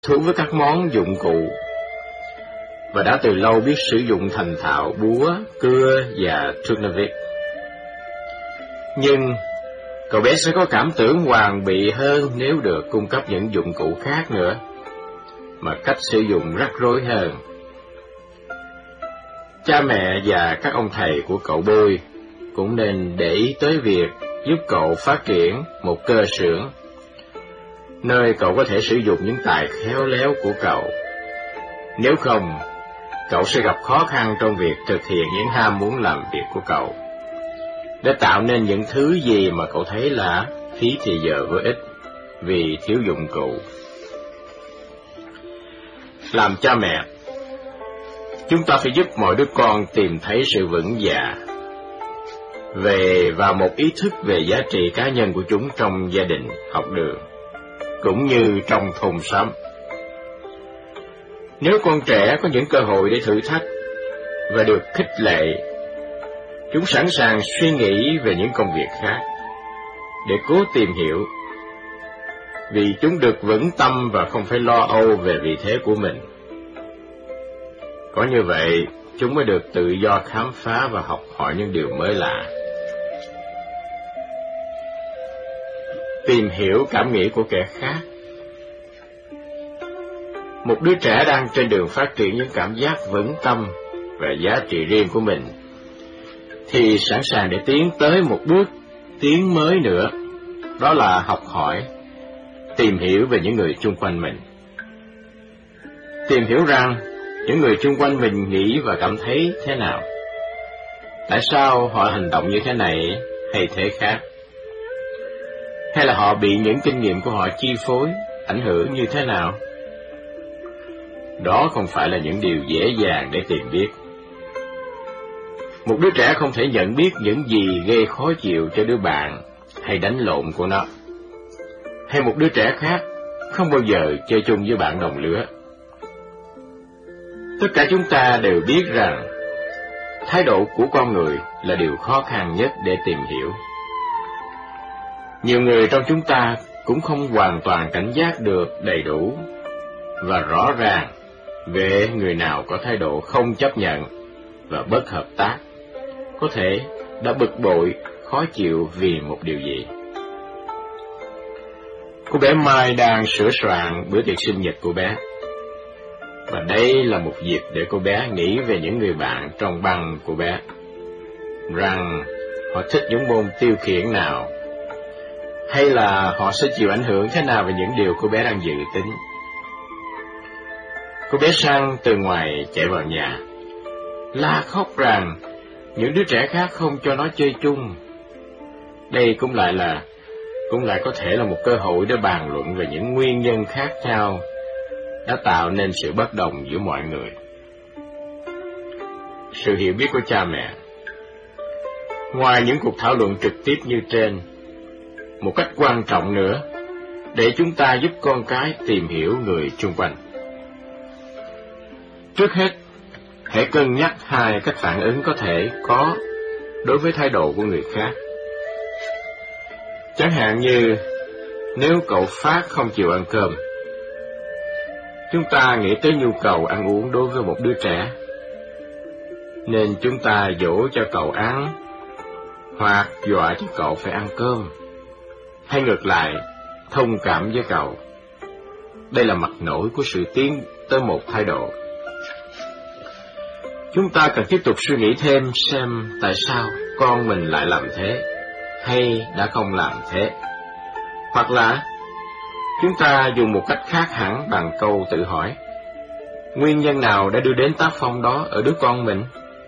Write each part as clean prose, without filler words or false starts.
thú với các món dụng cụ và đã từ lâu biết sử dụng thành thạo búa, cưa và Trunavik. Nhưng cậu bé sẽ có cảm tưởng hoàn bị hơn nếu được cung cấp những dụng cụ khác nữa, mà cách sử dụng rắc rối hơn. Cha mẹ và các ông thầy của cậu Bôi cũng nên để ý tới việc giúp cậu phát triển một cơ xưởng, nơi cậu có thể sử dụng những tài khéo léo của cậu. Nếu không, cậu sẽ gặp khó khăn trong việc thực hiện những ham muốn làm việc của cậu, để tạo nên những thứ gì mà cậu thấy là phí thì giờ vô ích vì thiếu dụng cụ. Làm cha mẹ, chúng ta phải giúp mọi đứa con tìm thấy sự vững dạ và một ý thức về giá trị cá nhân của chúng trong gia đình, học đường, cũng như trong thôn xóm. Nếu con trẻ có những cơ hội để thử thách và được khích lệ, chúng sẵn sàng suy nghĩ về những công việc khác để cố tìm hiểu, vì chúng được vững tâm và không phải lo âu về vị thế của mình. Có như vậy, chúng mới được tự do khám phá và học hỏi những điều mới lạ. Tìm hiểu cảm nghĩ của kẻ khác. Một đứa trẻ đang trên đường phát triển những cảm giác vững tâm và giá trị riêng của mình, thì sẵn sàng để tiến tới một bước tiến mới nữa, đó là học hỏi, tìm hiểu về những người chung quanh mình. Tìm hiểu rằng những người chung quanh mình nghĩ và cảm thấy thế nào, tại sao họ hành động như thế này hay thế khác, hay là họ bị những kinh nghiệm của họ chi phối, ảnh hưởng như thế nào. Đó không phải là những điều dễ dàng để tìm biết. Một đứa trẻ không thể nhận biết những gì gây khó chịu cho đứa bạn hay đánh lộn của nó, hay một đứa trẻ khác không bao giờ chơi chung với bạn đồng lứa. Tất cả chúng ta đều biết rằng thái độ của con người là điều khó khăn nhất để tìm hiểu. Nhiều người trong chúng ta cũng không hoàn toàn cảnh giác được đầy đủ và rõ ràng về người nào có thái độ không chấp nhận và bất hợp tác, có thể đã bực bội, khó chịu vì một điều gì. Cô bé Mai đang sửa soạn bữa tiệc sinh nhật của bé, và đây là một dịp để cô bé nghĩ về những người bạn trong băng của bé, rằng họ thích những môn tiêu khiển nào, hay là họ sẽ chịu ảnh hưởng thế nào về những điều cô bé đang dự tính. Cô bé Sang từ ngoài chạy vào nhà, la khóc rằng những đứa trẻ khác không cho nó chơi chung. Đây cũng lại có thể là một cơ hội để bàn luận về những nguyên nhân khác nhau đã tạo nên sự bất đồng giữa mọi người. Sự hiểu biết của cha mẹ. Ngoài những cuộc thảo luận trực tiếp như trên, một cách quan trọng nữa để chúng ta giúp con cái tìm hiểu người chung quanh. Trước hết, hãy cân nhắc hai cách phản ứng có thể có đối với thái độ của người khác. Chẳng hạn như, nếu cậu Phát không chịu ăn cơm, chúng ta nghĩ tới nhu cầu ăn uống đối với một đứa trẻ, nên chúng ta dỗ cho cậu ăn, hoặc dọa cho cậu phải ăn cơm, hay ngược lại, thông cảm với cậu. Đây là mặt nổi của sự tiến tới một thái độ. Chúng ta cần tiếp tục suy nghĩ thêm xem tại sao con mình lại làm thế, hay đã không làm thế. Hoặc là chúng ta dùng một cách khác hẳn bằng câu tự hỏi: nguyên nhân nào đã đưa đến tác phong đó ở đứa con mình?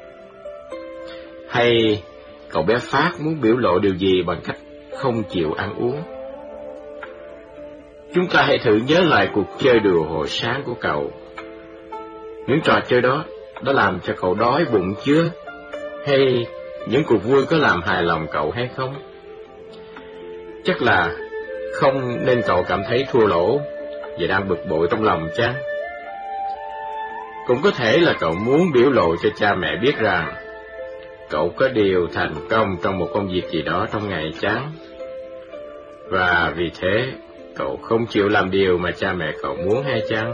Hay cậu bé Phát muốn biểu lộ điều gì bằng cách không chịu ăn uống? Chúng ta hãy thử nhớ lại cuộc chơi đùa hồi sáng của cậu. Những trò chơi đó đã làm cho cậu đói bụng chưa? Hay những cuộc vui có làm hài lòng cậu hay không? Chắc là không, nên cậu cảm thấy thua lỗ và đang bực bội trong lòng chăng? Cũng có thể là cậu muốn biểu lộ cho cha mẹ biết rằng cậu có điều thành công trong một công việc gì đó trong ngày chăng? Và vì thế, Cậu không chịu làm điều mà cha mẹ cậu muốn hay chăng?